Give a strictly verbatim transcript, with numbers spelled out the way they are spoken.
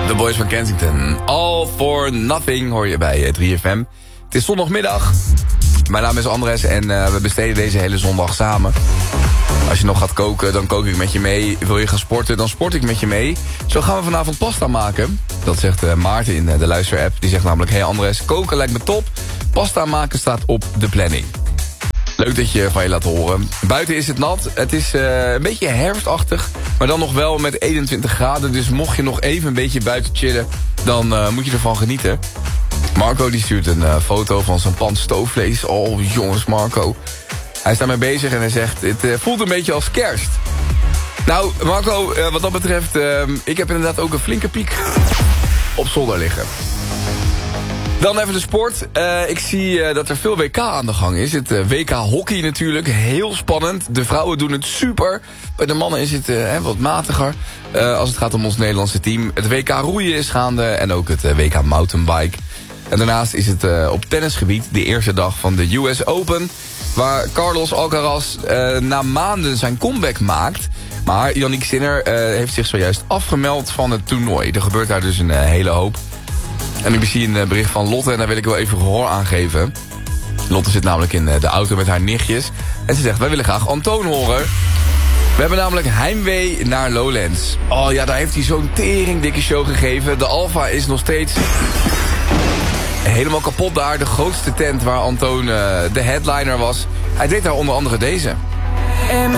The Boys van Kensington. All for Nothing hoor je bij drie F M. Het is zondagmiddag. Mijn naam is Andres en uh, we besteden deze hele zondag samen. Als je nog gaat koken, dan kook ik met je mee. Wil je gaan sporten, dan sport ik met je mee. Zo gaan we vanavond pasta maken. Dat zegt uh, Maarten in uh, de luisterapp. Die zegt namelijk, hey Andres, koken lijkt me top. Pasta maken staat op de planning. Leuk dat je van je laat horen. Buiten is het nat. Het is uh, een beetje herfstachtig. Maar dan nog wel met eenentwintig graden. Dus mocht je nog even een beetje buiten chillen, dan uh, moet je ervan genieten. Marco die stuurt een uh, foto van zijn pan stoofvlees. Oh jongens Marco. Hij is daarmee bezig en hij zegt, het uh, voelt een beetje als kerst. Nou Marco, uh, wat dat betreft, uh, ik heb inderdaad ook een flinke piek op zolder liggen. Dan even de sport. Uh, ik zie uh, dat er veel W K aan de gang is. Het uh, W K hockey natuurlijk. Heel spannend. De vrouwen doen het super. Bij de mannen is het uh, wat matiger. Uh, als het gaat om ons Nederlandse team. Het W K roeien is gaande. En ook het uh, W K mountainbike. En daarnaast is het uh, op tennisgebied de eerste dag van de U S Open. Waar Carlos Alcaraz uh, na maanden zijn comeback maakt. Maar Yannick Sinner uh, heeft zich zojuist afgemeld van het toernooi. Er gebeurt daar dus een uh, hele hoop. En ik zie een bericht van Lotte en daar wil ik wel even gehoor aan geven. Lotte zit namelijk in de auto met haar nichtjes. En ze zegt, wij willen graag Antoon horen. We hebben namelijk heimwee naar Lowlands. Oh ja, daar heeft hij zo'n teringdikke show gegeven. De Alfa is nog steeds helemaal kapot daar. De grootste tent waar Antoon uh, de headliner was. Hij deed daar onder andere deze.